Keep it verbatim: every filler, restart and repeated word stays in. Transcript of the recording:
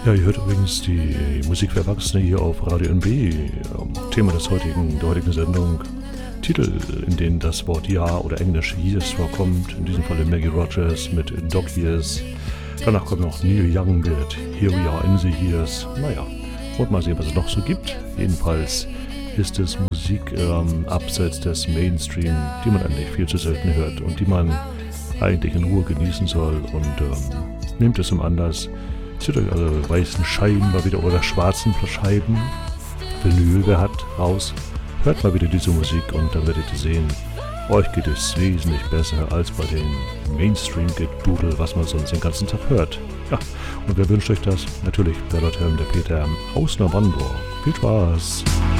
Ja, ihr hört übrigens die Musik für Erwachsene hier auf Radio N B. Thema des heutigen, der heutigen Sendung. Titel, in denen das Wort Jahr oder Englisch Years vorkommt. In diesem Falle Maggie Rogers mit Dog Years. Danach kommt noch Neil Young mit Here We Are in the Years. Naja, und mal sehen, was es noch so gibt. Jedenfalls ist es Musik ähm, abseits des Mainstream, die man eigentlich viel zu selten hört und die man eigentlich in Ruhe genießen soll. Und ähm, nehmt es zum Anlass. Zieht euch eure weißen Scheiben mal wieder oder schwarzen Scheiben, Vinyl, wer hat, raus. Hört mal wieder diese Musik und dann werdet ihr sehen, euch geht es wesentlich besser als bei dem Mainstream-Gedudel, was man sonst den ganzen Tag hört. Ja, und wer wünscht euch das? Natürlich der Lord Helm, der Peter aus Neubrandenburg. Viel Spaß!